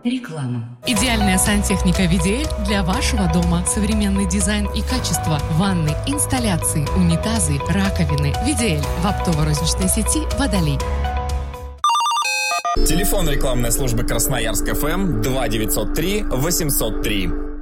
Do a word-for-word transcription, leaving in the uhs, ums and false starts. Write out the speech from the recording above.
Реклама. Идеальная сантехника ви ди эл для вашего дома. Современный дизайн и качество. Ванны, инсталляции, унитазы, раковины. ви ди эл в оптово-розничной сети «Водолей». Телефон рекламной службы Красноярск эф эм два девятьсот три восемьсот три.